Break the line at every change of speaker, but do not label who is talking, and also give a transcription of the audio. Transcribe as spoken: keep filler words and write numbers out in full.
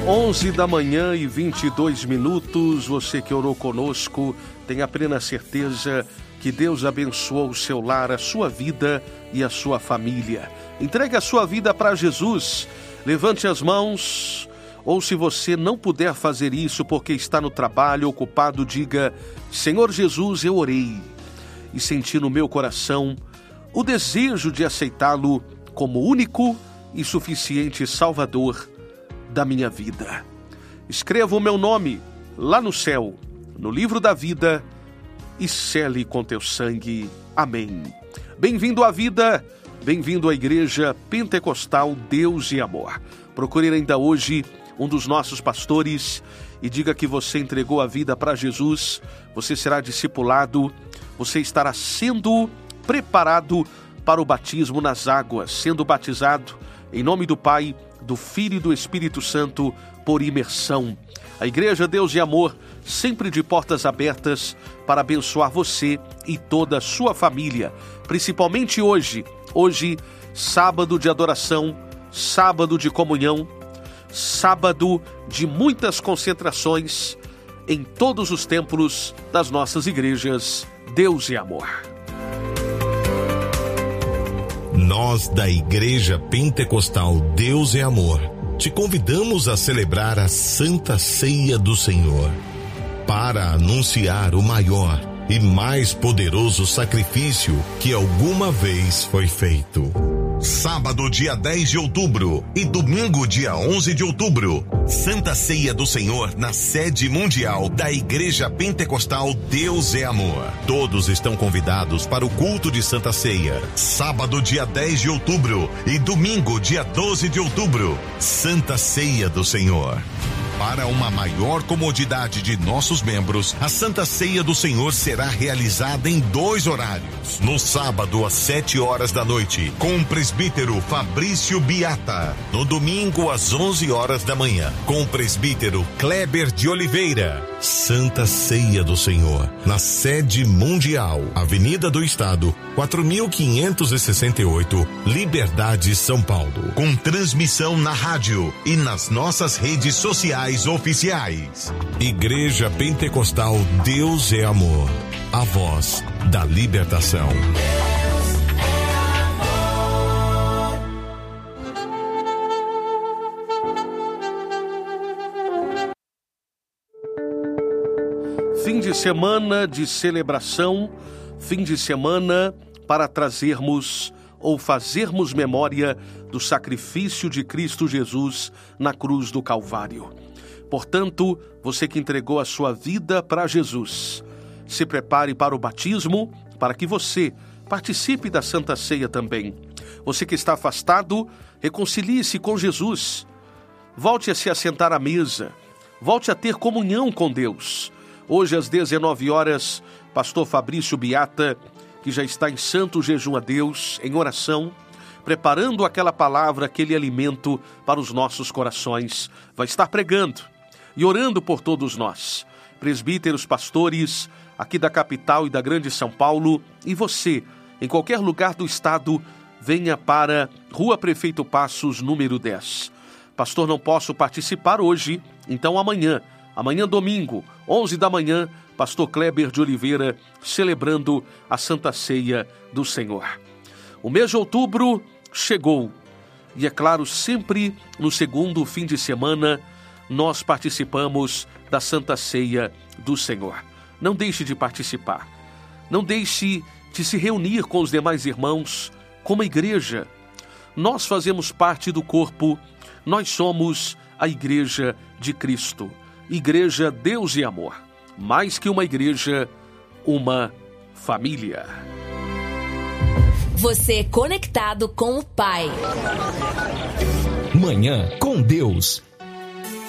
onze da manhã e vinte e dois minutos, você que orou conosco, tenha plena certeza que Deus abençoou o seu lar, a sua vida e a sua família. Entregue a sua vida para Jesus, levante as mãos, ou se você não puder fazer isso porque está no trabalho, ocupado, diga: Senhor Jesus, eu orei e senti no meu coração o desejo de aceitá-lo como único e suficiente Salvador da minha vida. Escreva o meu nome lá no céu, no livro da vida, e sele com teu sangue. Amém. Bem-vindo à vida, bem-vindo à Igreja Pentecostal Deus e Amor. Procure ainda hoje um dos nossos pastores e diga que você entregou a vida para Jesus, você será discipulado, você estará sendo preparado para o batismo nas águas, sendo batizado em nome do Pai, do Filho e do Espírito Santo por imersão. A Igreja Deus e Amor, sempre de portas abertas para abençoar você e toda a sua família, principalmente hoje, hoje, sábado de adoração, sábado de comunhão, sábado de muitas concentrações em todos os templos das nossas igrejas Deus e Amor.
Nós da Igreja Pentecostal Deus e Amor te convidamos a celebrar a Santa Ceia do Senhor para anunciar o maior e mais poderoso sacrifício que alguma vez foi feito. Sábado, dia dez de outubro e domingo, dia onze de outubro, Santa Ceia do Senhor na sede mundial da Igreja Pentecostal Deus é Amor. Todos estão convidados para o culto de Santa Ceia. Sábado, dia dez de outubro e domingo, dia doze de outubro, Santa Ceia do Senhor. Para uma maior comodidade de nossos membros, a Santa Ceia do Senhor será realizada em dois horários. No sábado, às sete horas da noite, com o presbítero Fabrício Biata. No domingo, às onze horas da manhã, com o presbítero Kleber de Oliveira. Santa Ceia do Senhor, na sede mundial, Avenida do Estado, quatro mil quinhentos e sessenta e oito, Liberdade, São Paulo. Com transmissão na rádio e nas nossas redes sociais oficiais. Igreja Pentecostal Deus é Amor, a voz da libertação.
Fim de semana de celebração, fim de semana para trazermos ou fazermos memória do sacrifício de Cristo Jesus na cruz do Calvário. Portanto, você que entregou a sua vida para Jesus, se prepare para o batismo, para que você participe da Santa Ceia também. Você que está afastado, reconcilie-se com Jesus. Volte a se assentar à mesa. Volte a ter comunhão com Deus. Hoje, às dezenove horas, pastor Fabrício Biata, que já está em santo jejum a Deus, em oração, preparando aquela palavra, aquele alimento para os nossos corações, vai estar pregando e orando por todos nós, presbíteros, pastores, aqui da capital e da grande São Paulo, e você, em qualquer lugar do estado, venha para Rua Prefeito Passos, número dez. Pastor, não posso participar hoje, então amanhã, amanhã domingo, onze da manhã, pastor Kleber de Oliveira, celebrando a Santa Ceia do Senhor. O mês de outubro chegou, e é claro, sempre no segundo fim de semana, nós participamos da Santa Ceia do Senhor. Não deixe de participar, não deixe de se reunir com os demais irmãos, como a igreja. Nós fazemos parte do corpo, nós somos a Igreja de Cristo, Igreja Deus e Amor, mais que uma igreja, uma família.
Você conectado com o Pai.
Manhã com Deus.